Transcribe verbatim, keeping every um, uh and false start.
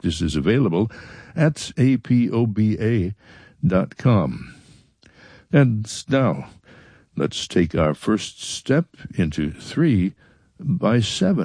practice is available at A P O B A dot com. And now, let's take our first step into three by seven.